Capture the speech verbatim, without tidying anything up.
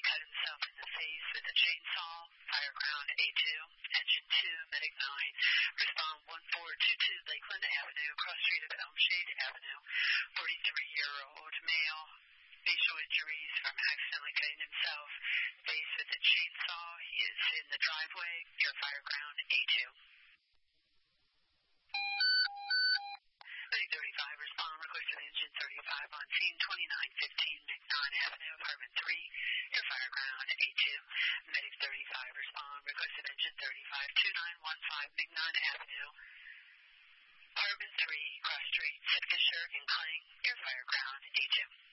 cut himself in the face with a chainsaw. Fire ground A two. Engine two, Medic nine. Respond one four two two Lakeland Avenue, cross street of Elmshade Avenue. forty-three-year-old male. Facial injuries from accidentally cutting himself. Face with a chainsaw. He is in the driveway near Fire ground A two. Medic thirty-five, respond, requested engine thirty-five on scene, twenty-nine fifteen McNaught Avenue, apartment three, near Fire ground A two. Medic thirty-five, respond, requested engine thirty-five, twenty-nine fifteen McNaught Avenue, apartment three, cross streets, Fisher and Kling, near Fire ground A two.